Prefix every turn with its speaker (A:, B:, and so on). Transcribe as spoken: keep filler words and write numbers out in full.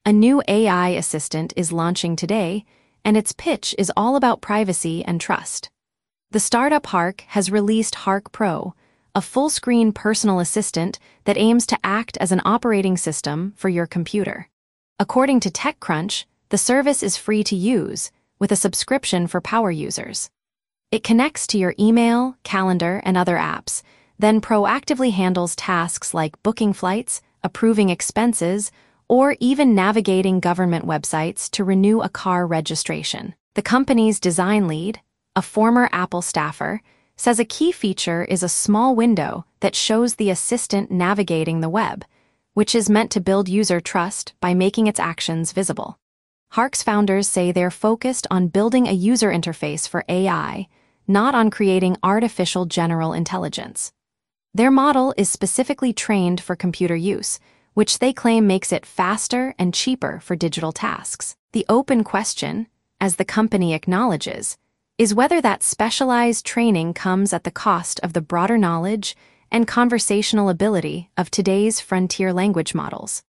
A: A new A I assistant is launching today, and its pitch is all about privacy and trust. The startup Hark has released Hark Pro, a full-screen personal assistant that aims to act as an operating system for your computer. According to TechCrunch, the service is free to use, with a subscription for power users. It connects to your email, calendar, and other apps, then proactively handles tasks like booking flights, approving expenses, or even navigating government websites to renew a car registration. The company's design lead, a former Apple staffer, says a key feature is a small window that shows the assistant navigating the web, which is meant to build user trust by making its actions visible. Hark's founders say they're focused on building a user interface for A I, not on creating artificial general intelligence. Their model is specifically trained for computer use, which they claim makes it faster and cheaper for digital tasks. The open question, as the company acknowledges, is whether that specialized training comes at the cost of the broader knowledge and conversational ability of today's frontier language models.